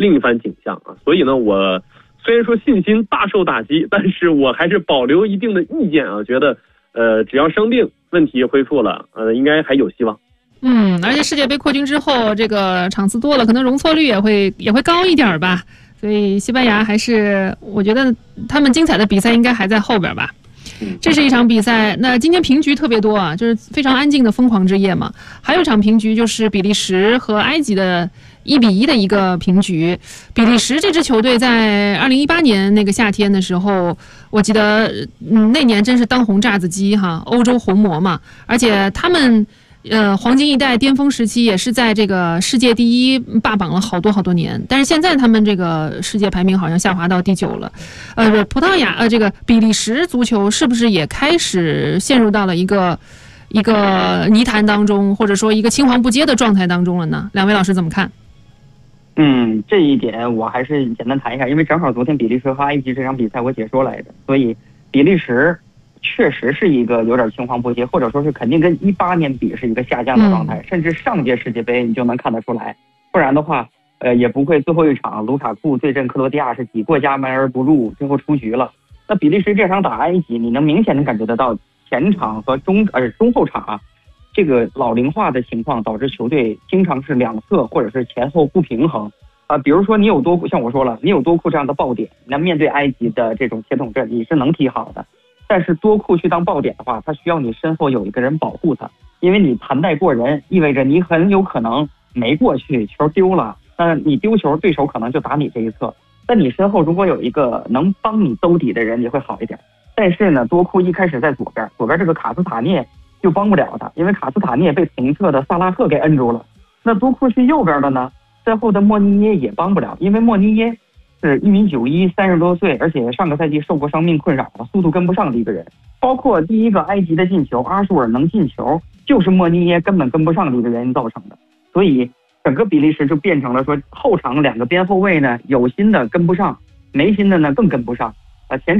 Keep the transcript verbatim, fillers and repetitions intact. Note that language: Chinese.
另一番景象啊。所以呢，我虽然说信心大受打击，但是我还是保留一定的意见啊，觉得呃只要伤病问题恢复了，呃应该还有希望。 嗯，而且世界杯扩军之后，这个场次多了，可能容错率也会也会高一点吧。所以西班牙还是，我觉得他们精彩的比赛应该还在后边吧。这是一场比赛，那今天平局特别多啊，就是非常安静的疯狂之夜嘛。还有一场平局，就是比利时和埃及的一比一的一个平局。比利时这支球队在二零一八年那个夏天的时候，我记得嗯那年真是当红炸子鸡哈，欧洲红魔嘛，而且他们。呃，黄金一代巅峰时期也是在这个世界第一霸榜了好多好多年，但是现在他们这个世界排名好像下滑到第九了。呃，葡萄牙呃，这个比利时足球是不是也开始陷入到了一个一个泥潭当中，或者说一个青黄不接的状态当中了呢？两位老师怎么看？ 嗯，这一点我还是简单谈一下，因为正好昨天比利时和埃及这场比赛我解说来的，所以比利时确实是一个有点青黄不接，或者说是肯定跟一八年比是一个下降的状态，嗯、甚至上届世界杯你就能看得出来，不然的话，呃，也不会最后一场卢卡库对阵克罗地亚是挤过家门而不入，最后出局了。那比利时这场打埃及，你能明显的感觉得到前场和中呃中后场啊，这个老龄化的情况导致球队经常是两侧或者是前后不平衡啊、呃。比如说你有多库，像我说了，你有多库这样的爆点，那面对埃及的这种铁桶阵，你是能踢好的。但是多库去当爆点的话，他需要你身后有一个人保护他，因为你盘带过人，意味着你很有可能没过去，球丢了，那你丢球，对手可能就打你这一侧。但你身后如果有一个能帮你兜底的人，也会好一点。但是呢，多库一开始在左边，左边这个卡斯塔涅就帮不了他，因为卡斯塔涅被同侧的萨拉赫给摁住了。那多库去右边的呢，在后的莫尼耶也帮不了，因为莫尼耶是一米九一，三十多岁，而且上个赛季受过伤病困扰，速度跟不上的一个人。包括第一个埃及的进球，阿舒尔能进球，就是莫尼耶根本跟不上的一个原因造成的。所以整个比利时就变成了说，后场两个边后卫呢，有心的跟不上，没心的呢更跟不上。呃，前